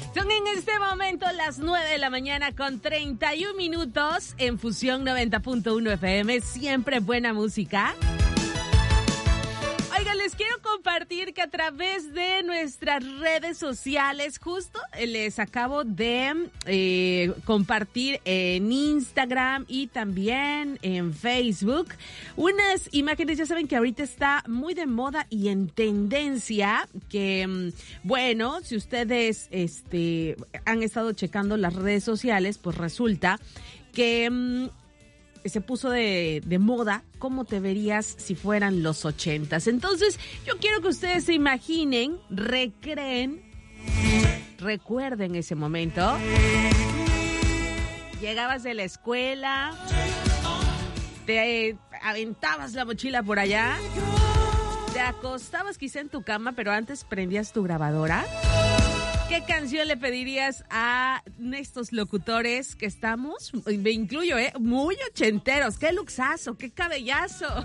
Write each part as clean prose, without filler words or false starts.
Son en este momento las 9 de la mañana con 31 minutos en Fusión 90.1 FM. Siempre buena música. Oigan, les quiero compartir que a través de nuestras redes sociales, justo les acabo de compartir en Instagram y también en Facebook unas imágenes. Ya saben que ahorita está muy de moda y en tendencia que, bueno, si ustedes han estado checando las redes sociales, pues resulta que se puso de moda cómo te verías si fueran los 80s. Entonces, yo quiero que ustedes se imaginen, recreen, recuerden ese momento. Llegabas de la escuela, te aventabas la mochila por allá, te acostabas quizá en tu cama, pero antes prendías tu grabadora. ¿Qué canción le pedirías a estos locutores que estamos? Me incluyo, muy ochenteros. ¡Qué luxazo! ¡Qué cabellazo!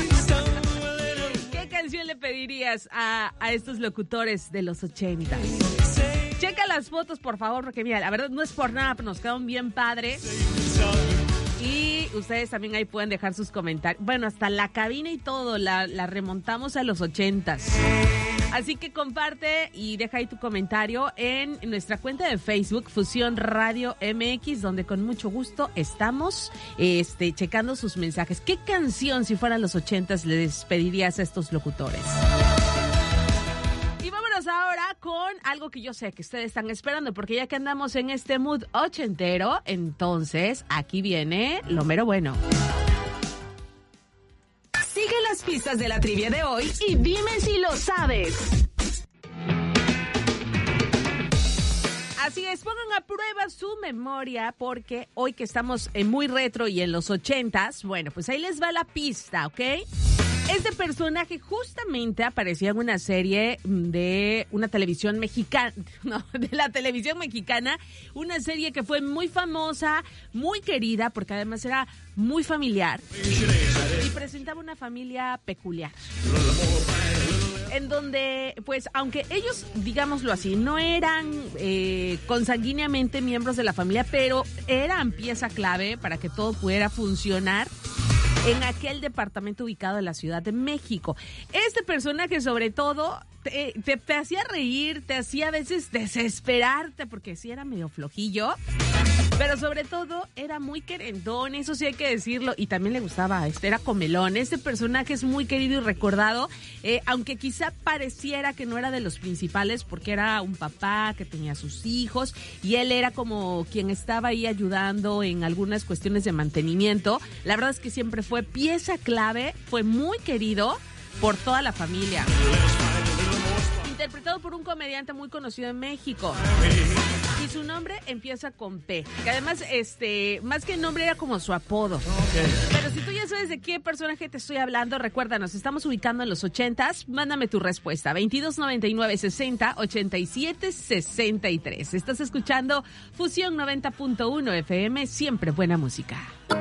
¿Qué canción le pedirías a estos locutores de los 80? Checa las fotos, por favor, porque mira, la verdad no es por nada, pero nos quedaron bien padres. Y ustedes también ahí pueden dejar sus comentarios. Bueno, hasta la cabina y todo, la remontamos a los 80s. Así que comparte y deja ahí tu comentario en nuestra cuenta de Facebook, Fusión Radio MX, donde con mucho gusto estamos checando sus mensajes. ¿Qué canción, si fueran los 80s, les pedirías a estos locutores? Y vámonos ahora con algo que yo sé que ustedes están esperando, porque ya que andamos en este mood ochentero, entonces aquí viene lo mero bueno. Sigue las pistas de la trivia de hoy y dime si lo sabes. Así es, pongan a prueba su memoria porque hoy que estamos muy retro y en los 80s, bueno, pues ahí les va la pista, ¿ok? Este personaje justamente aparecía en una serie de una televisión mexicana, no, de la televisión mexicana, una serie que fue muy famosa, muy querida, porque además era muy familiar y presentaba una familia peculiar. En donde, pues, aunque ellos, digámoslo así, no eran consanguíneamente miembros de la familia, pero eran pieza clave para que todo pudiera funcionar en aquel departamento ubicado en la Ciudad de México. Este personaje, sobre todo, te hacía reír, te hacía a veces desesperarte, porque sí era medio flojillo, pero sobre todo era muy querendón, eso sí hay que decirlo, y también le gustaba, era comelón. Este personaje es muy querido y recordado, aunque quizá pareciera que no era de los principales, porque era un papá que tenía sus hijos, y él era como quien estaba ahí ayudando en algunas cuestiones de mantenimiento. La verdad es que siempre fue pieza clave, fue muy querido por toda la familia. Interpretado por un comediante muy conocido en México. Y su nombre empieza con P. Que además, más que el nombre era como su apodo. Okay. Pero si tú ya sabes de qué personaje te estoy hablando, recuérdanos, estamos ubicando en los 80s. Mándame tu respuesta. 2299-60-87-63. Estás escuchando Fusión 90.1 FM. Siempre buena música.